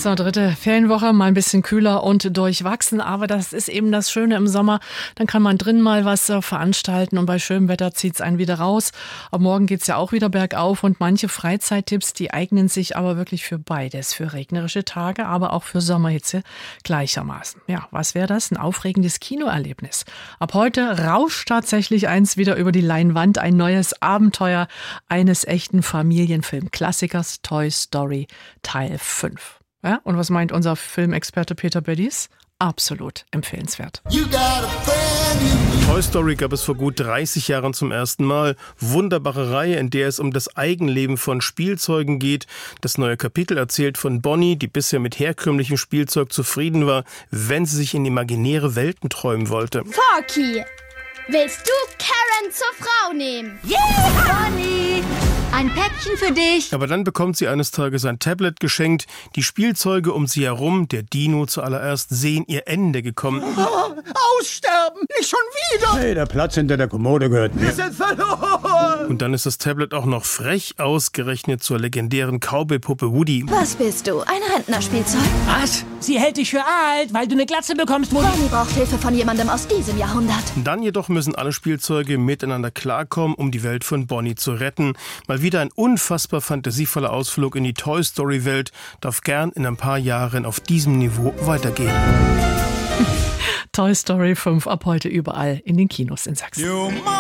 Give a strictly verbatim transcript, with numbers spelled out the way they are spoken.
So, dritte Ferienwoche, mal ein bisschen kühler und durchwachsen, aber das ist eben das Schöne im Sommer. Dann kann man drin mal was äh, veranstalten und bei schönem Wetter zieht es einen wieder raus. Aber morgen geht's ja auch wieder bergauf und manche Freizeittipps, die eignen sich aber wirklich für beides, für regnerische Tage, aber auch für Sommerhitze gleichermaßen. Ja, was wäre das? Ein aufregendes Kinoerlebnis. Ab heute rauscht tatsächlich eins wieder über die Leinwand, ein neues Abenteuer eines echten Familienfilm-Klassikers, Toy Story Teil fünf. Ja, und was meint unser Filmexperte Peter Beddies? Absolut empfehlenswert. Toy Story gab es vor gut dreißig Jahren zum ersten Mal. Wunderbare Reihe, in der es um das Eigenleben von Spielzeugen geht. Das neue Kapitel erzählt von Bonnie, die bisher mit herkömmlichem Spielzeug zufrieden war, wenn sie sich in imaginäre Welten träumen wollte. Forky, willst du Karen zur Frau nehmen? Yeah! Bonnie! Ein Päckchen für dich. Aber dann bekommt sie eines Tages ein Tablet geschenkt. Die Spielzeuge um sie herum, der Dino zuallererst, sehen ihr Ende gekommen. Oh, aussterben! Nicht schon wieder! Hey, der Platz hinter der Kommode gehört mir. Wir sind verloren! Und dann ist das Tablet auch noch frech ausgerechnet zur legendären Cowboy-Puppe Woody. Was bist du? Ein Rentnerspielzeug? Was? Sie hält dich für alt, weil du eine Glatze bekommst, Woody. Bonnie braucht Hilfe von jemandem aus diesem Jahrhundert. Dann jedoch müssen alle Spielzeuge miteinander klarkommen, um die Welt von Bonnie zu retten. Mal wieder ein unfassbar fantasievoller Ausflug in die Toy Story Welt darf gern in ein paar Jahren auf diesem Niveau weitergehen. Toy Story fünf ab heute überall in den Kinos in Sachsen.